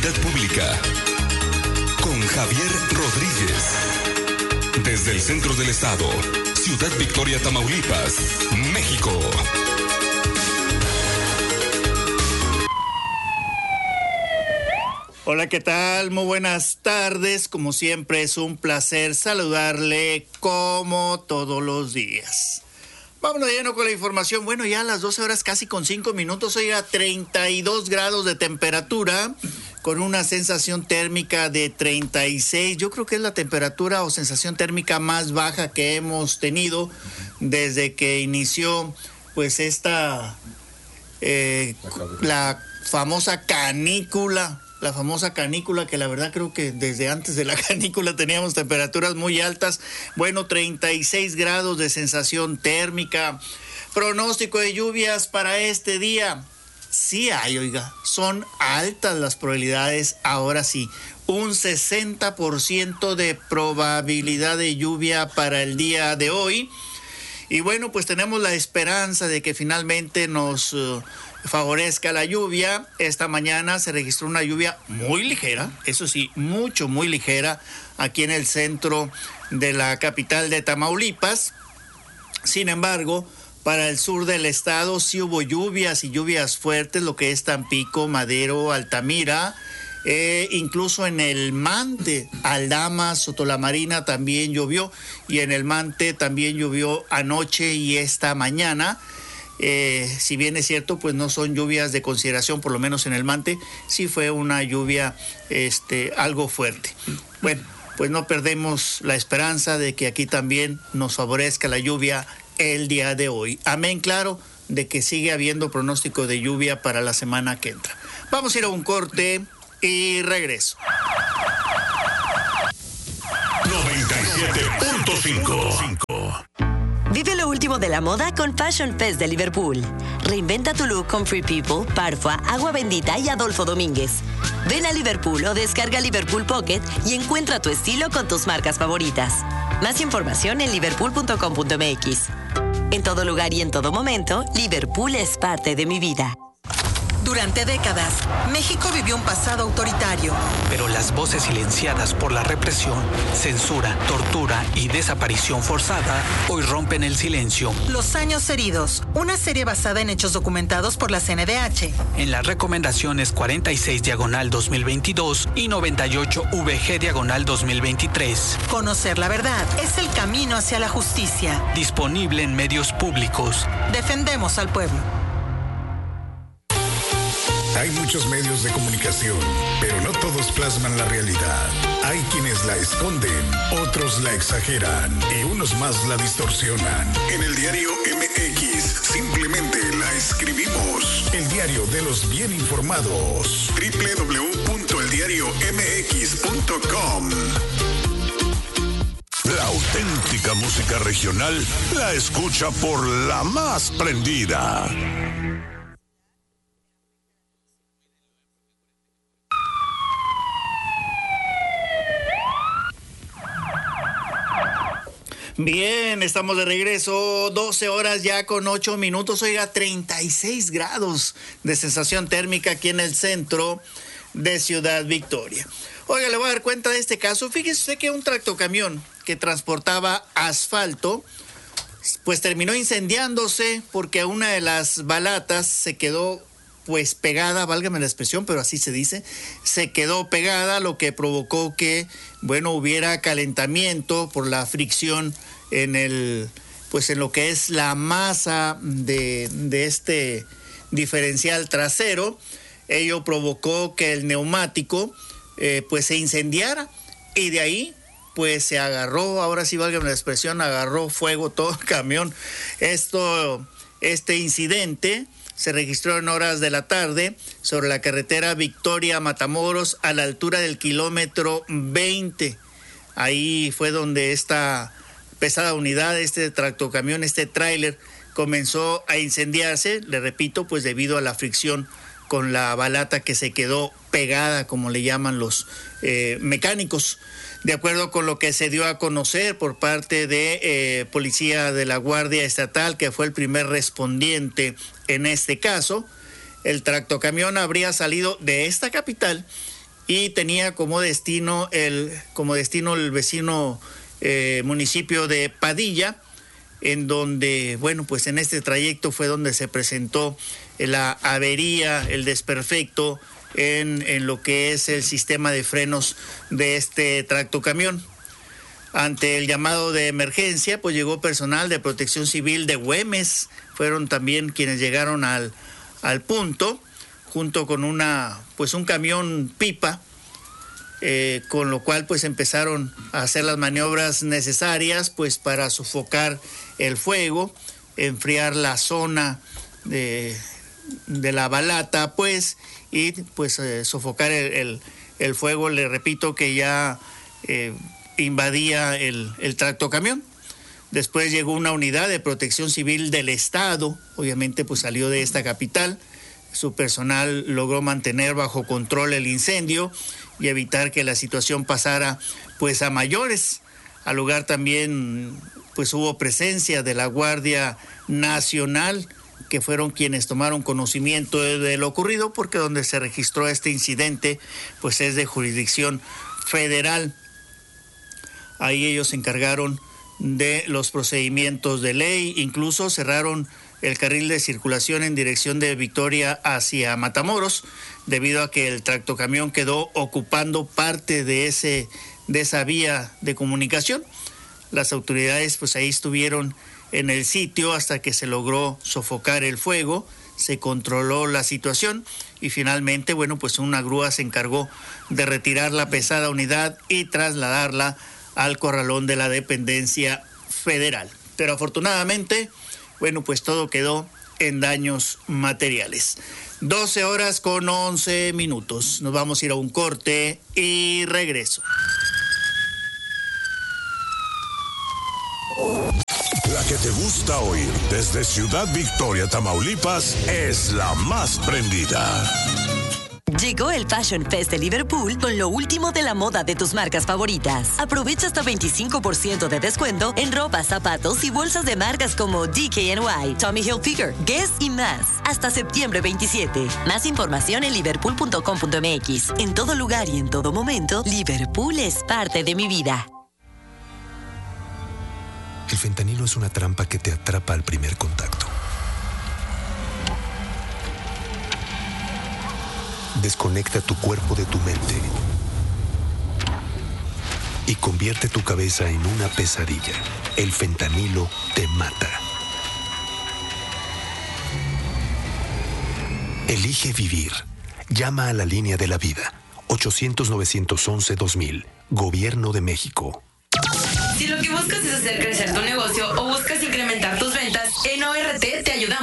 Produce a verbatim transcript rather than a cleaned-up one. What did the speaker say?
Seguridad Pública con Javier Rodríguez. Desde el centro del estado, Ciudad Victoria, Tamaulipas, México. Hola, ¿qué tal? Muy buenas tardes. Como siempre, es un placer saludarle como todos los días. Vámonos de lleno con la información. Bueno, ya a las doce horas casi con cinco minutos, oiga, treinta y dos grados de temperatura con una sensación térmica de treinta y seis. Yo creo que es la temperatura o sensación térmica más baja que hemos tenido desde que inició pues esta, eh, la famosa canícula. La famosa canícula, que la verdad creo que desde antes de la canícula teníamos temperaturas muy altas. Bueno, treinta y seis grados de sensación térmica. Pronóstico de lluvias para este día. Sí hay, oiga, son altas las probabilidades, ahora sí. Un sesenta por ciento de probabilidad de lluvia para el día de hoy. Y bueno, pues tenemos la esperanza de que finalmente nos Uh, favorezca la lluvia. Esta mañana se registró una lluvia muy ligera, eso sí, mucho, muy ligera, aquí en el centro de la capital de Tamaulipas. Sin embargo, para el sur del estado sí hubo lluvias y lluvias fuertes, lo que es Tampico, Madero, Altamira, eh, incluso en el Mante, Aldama, Sotolamarina también llovió, y en el Mante también llovió anoche y esta mañana. Eh, si bien es cierto, pues no son lluvias de consideración, por lo menos en el Mante, sí fue una lluvia este, algo fuerte. Bueno, pues no perdemos la esperanza de que aquí también nos favorezca la lluvia el día de hoy. Amén, claro, de que sigue habiendo pronóstico de lluvia para la semana que entra. Vamos a ir a un corte y regreso. noventa y siete punto cinco. Vive lo último de la moda con Fashion Fest de Liverpool. Reinventa tu look con Free People, Parfua, Agua Bendita y Adolfo Domínguez. Ven a Liverpool o descarga Liverpool Pocket y encuentra tu estilo con tus marcas favoritas. Más información en liverpool punto com punto m x. En todo lugar y en todo momento, Liverpool es parte de mi vida. Durante décadas, México vivió un pasado autoritario. Pero las voces silenciadas por la represión, censura, tortura y desaparición forzada hoy rompen el silencio. Los años heridos, una serie basada en hechos documentados por la C N D H. En las recomendaciones cuarenta y seis diagonal dos mil veintidós y noventa y ocho V G diagonal dos mil veintitrés. Conocer la verdad es el camino hacia la justicia. Disponible en medios públicos. Defendemos al pueblo. Hay muchos medios de comunicación, pero no todos plasman la realidad. Hay quienes la esconden, otros la exageran y unos más la distorsionan. En el diario M X simplemente la escribimos. El diario de los bien informados. doble u doble u doble u punto el diario m x punto com. La auténtica música regional la escucha por la más prendida. Bien, estamos de regreso, doce horas ya con ocho minutos, oiga, treinta y seis grados de sensación térmica aquí en el centro de Ciudad Victoria. Oiga, le voy a dar cuenta de este caso. Fíjese usted que un tractocamión que transportaba asfalto, pues terminó incendiándose porque una de las balatas se quedó pues pegada, válgame la expresión, pero así se dice, se quedó pegada, lo que provocó que, bueno, hubiera calentamiento por la fricción en el, pues en lo que es la masa de, de este diferencial trasero. Ello provocó que el neumático, eh, pues se incendiara y de ahí, pues se agarró, ahora sí válgame la expresión, agarró fuego todo el camión. Esto, este incidente se registró en horas de la tarde sobre la carretera Victoria-Matamoros a la altura del kilómetro veinte. Ahí fue donde esta pesada unidad, este tractocamión, este tráiler, comenzó a incendiarse, le repito, pues debido a la fricción con la balata que se quedó pegada, como le llaman los eh, mecánicos. De acuerdo con lo que se dio a conocer por parte de eh, Policía de la Guardia Estatal, que fue el primer respondiente en este caso, el tractocamión habría salido de esta capital y tenía como destino el, como destino el vecino eh, municipio de Padilla, en donde, bueno, pues en este trayecto fue donde se presentó la avería, el desperfecto en, en lo que es el sistema de frenos de este tractocamión. Ante el llamado de emergencia, pues llegó personal de Protección Civil de Güemes, fueron también quienes llegaron al, al punto, junto con una, pues un camión pipa, eh, con lo cual pues empezaron a hacer las maniobras necesarias pues para sofocar el fuego, enfriar la zona de, de la balata pues, y pues eh, sofocar el, el, el fuego, le repito que ya eh, invadía el, el tractocamión. Después llegó una unidad de Protección Civil del Estado, obviamente pues salió de esta capital, su personal logró mantener bajo control el incendio y evitar que la situación pasara pues a mayores. Al lugar también pues hubo presencia de la Guardia Nacional, que fueron quienes tomaron conocimiento de, de lo ocurrido, porque donde se registró este incidente pues es de jurisdicción federal. Ahí ellos se encargaron de los procedimientos de ley, incluso cerraron el carril de circulación en dirección de Victoria hacia Matamoros, debido a que el tractocamión quedó ocupando parte de ese de esa vía de comunicación. Las autoridades pues ahí estuvieron en el sitio hasta que se logró sofocar el fuego, se controló la situación y finalmente, bueno, pues una grúa se encargó de retirar la pesada unidad y trasladarla al corralón de la dependencia federal. Pero afortunadamente, bueno, pues todo quedó en daños materiales. doce horas con once minutos. Nos vamos a ir a un corte y regreso. La que te gusta oír desde Ciudad Victoria, Tamaulipas, es la más prendida. Llegó el Fashion Fest de Liverpool con lo último de la moda de tus marcas favoritas. Aprovecha hasta veinticinco por ciento de descuento en ropa, zapatos y bolsas de marcas como D K N Y, Tommy Hilfiger, Guess y más. Hasta septiembre veintisiete. Más información en liverpool punto com punto m x. En todo lugar y en todo momento, Liverpool es parte de mi vida. El fentanilo es una trampa que te atrapa al primer contacto. Desconecta tu cuerpo de tu mente y convierte tu cabeza en una pesadilla. El fentanilo te mata. Elige vivir. Llama a la línea de la vida. ochocientos, novecientos once, dos mil. Gobierno de México. Si lo que buscas es hacer crecer tu negocio o buscas incrementar tus ventas, en O R T te ayudamos.